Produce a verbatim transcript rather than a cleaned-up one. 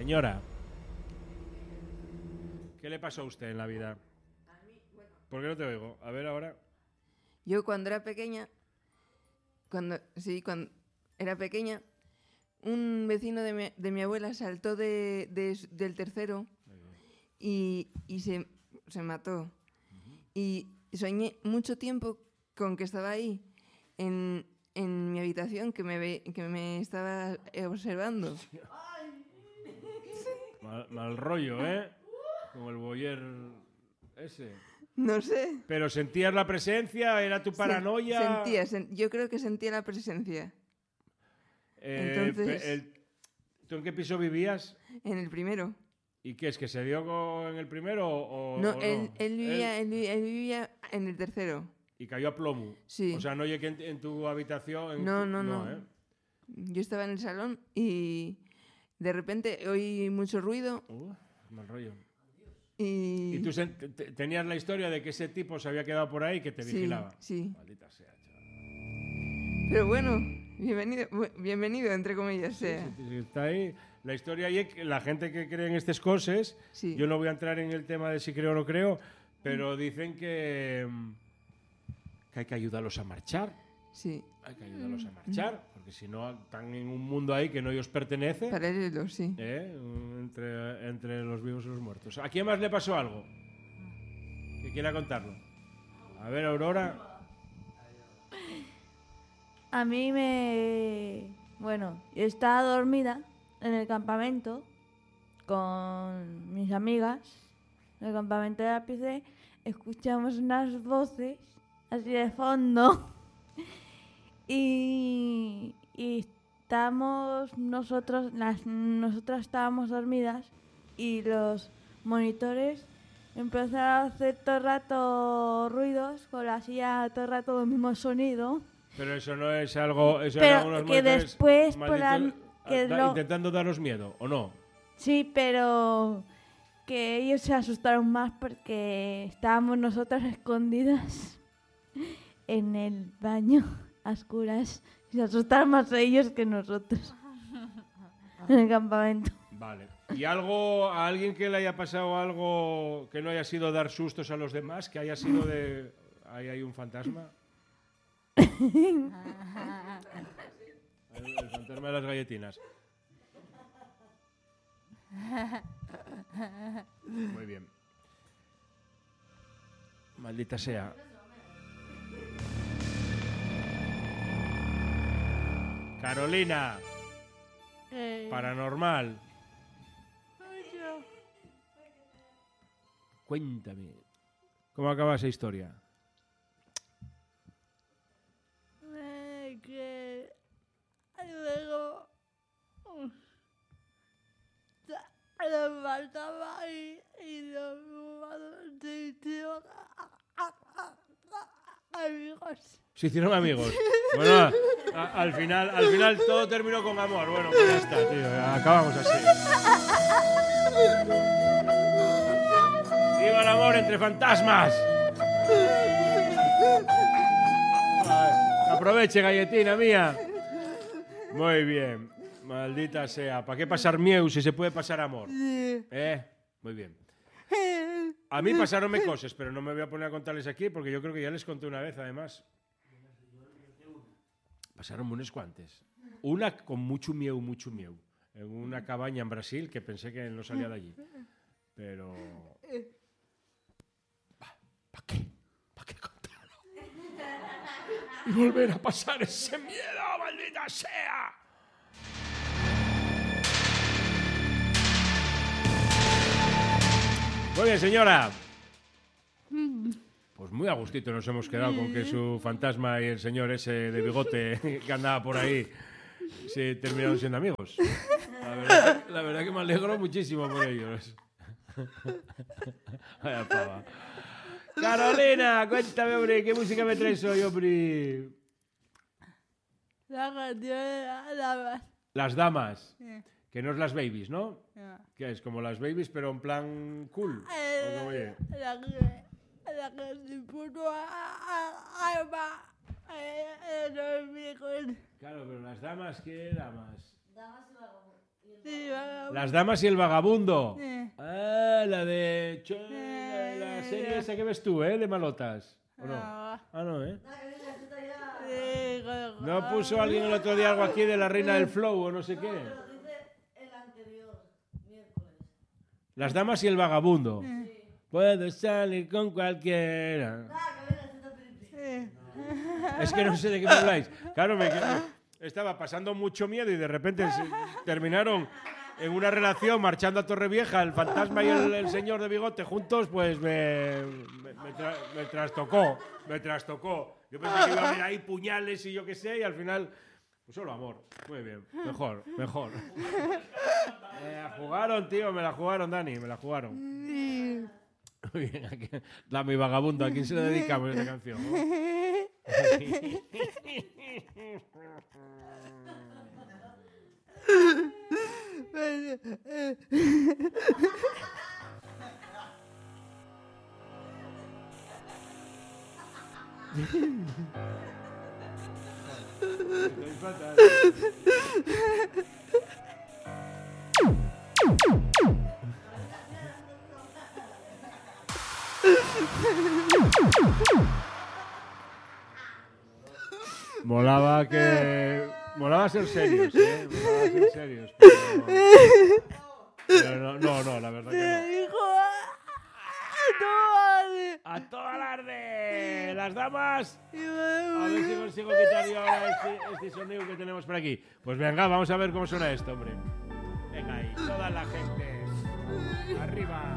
Señora, ¿qué le pasó a usted en la vida? ¿Por qué no te oigo? A ver ahora. Yo cuando era pequeña, cuando sí, cuando era pequeña, un vecino de mi, de mi abuela saltó de, de, del tercero y, y se, se mató. Uh-huh. Y soñé mucho tiempo con que estaba ahí, en, en mi habitación, que me, ve, que me estaba observando. Mal, mal rollo, ¿eh? Como el boyer ese. No sé. ¿Pero sentías la presencia? ¿Era tu paranoia? Sentía, sen- yo creo que sentía la presencia. Eh, Entonces, el, ¿Tú en qué piso vivías? En el primero. ¿Y qué es? ¿Que se dio en el primero o No, o él, no? él, vivía, él... Él, él vivía en el tercero. Y cayó a plomo. Sí. O sea, no llegué en, en tu habitación. En no, tu... no, no, no. ¿eh? Yo estaba en el salón y de repente oí mucho ruido. Uh, mal rollo. Y, ¿Y tú sen- te- tenías la historia de que ese tipo se había quedado por ahí y que te sí, vigilaba? Sí. Maldita sea, chaval. Pero bueno, bienvenido, bienvenido entre comillas Sí, sea. sí, sí, está ahí. La historia ahí, que la gente que cree en estas cosas, Sí. yo no voy a entrar en el tema de si creo o no creo, pero dicen que, que hay que ayudarlos a marchar. Sí. Hay que ayudarlos a marchar, porque si no están en un mundo ahí que no ellos pertenece. Paralelo, sí. ¿eh? Entre, entre los vivos y los muertos. ¿A quién más le pasó algo? Que quiera contarlo. A ver, Aurora. A mí me... Bueno, yo estaba dormida en el campamento con mis amigas. En el campamento de Ápice escuchamos unas voces así de fondo y, y estábamos nosotros, las, nosotras estábamos dormidas y los monitores empezaron a hacer todo el rato ruidos con la silla, todo el rato el mismo sonido. Pero eso no es algo... Eso pero eran unos que después por la, que da, lo, intentando daros miedo, ¿o no? Sí, pero que ellos se asustaron más porque estábamos nosotras escondidas en el baño a oscuras. Se asustaron más ellos que nosotros en el campamento. Vale. ¿Y algo, a alguien que le haya pasado algo que no haya sido dar sustos a los demás, que haya sido de... Ahí hay un fantasma? el, el fantasma de las galletinas. Muy bien. Maldita sea. Carolina. Eh. Paranormal. Cuéntame. ¿Cómo acaba esa historia? Eh, que luego nos faltaba y, y nos hicieron amigos. Se hicieron amigos. Bueno, a, al final, al final todo terminó con amor. Bueno, pues ya está, tío. Acabamos así. ¡Viva el amor entre fantasmas! Aproveche, galletina mía. Muy bien. Maldita sea. ¿Para qué pasar miedo si se puede pasar amor? ¿Eh? Muy bien. A mí pasaronme cosas, pero no me voy a poner a contarles aquí porque yo creo que ya les conté una vez, además. Pasaron unos cuantes. Una con mucho miedo, mucho miedo. En una cabaña en Brasil que pensé que no salía de allí. Pero... ¿Para qué? ¿Para qué contarlo? Y volver a pasar ese miedo, maldita sea. Muy bien, señora. Pues muy a gustito nos hemos quedado con que su fantasma y el señor ese de bigote que andaba por ahí se terminaron siendo amigos. La verdad, la verdad que me alegro muchísimo por ellos. Vaya pava. Carolina, cuéntame, hombre, ¿qué música me traes hoy, hombre? La canción de las damas. Las damas. Sí. Que no es las babies, ¿no? No. ¿Qué es? Como las babies, pero en plan cool. Eh, ¿O cómo es? La que, la que se puso a alma en los viejos. Claro, pero las damas, ¿qué damas? Damas y Sí, vagabundo. Las damas y el vagabundo. Eh. Ah, la de... Cho- la, la serie esa que ves tú, ¿eh? De malotas. ¿O no? Ah. Ah, no, ¿eh? Sí, go- ¿No puso alguien el otro día algo aquí de la reina del flow o no sé qué? Las damas y el vagabundo. Puedo salir con cualquiera. Es que no sé de qué me habláis. Claro, me estaba pasando mucho miedo y de repente se- terminaron en una relación marchando a Torrevieja, el fantasma y el, el señor de bigote juntos, pues me, me, me tra- me trastocó, me trastocó. Yo pensé que iba a haber ahí puñales y yo qué sé, y al final, pues solo amor. Muy bien, mejor, mejor. Me la jugaron, tío, me la jugaron, Dani, me la jugaron. Muy bien, aquí, Dame y Vagabundo, ¿a quién se le dedicamos esta canción? ¿No? Estoy fatal. Molaba que... Molaba ser serios, ¿eh? Molaba ser serios. Pero, pero no, no, no, la verdad que no. Hijo, ¡ah! ¡A toda alarde! ¡Las damas! ¡Toma! A ver si consigo quitar yo ahora este, este sonido que tenemos por aquí. Pues venga, vamos a ver cómo suena esto, hombre. Venga ahí, toda la gente. Arriba.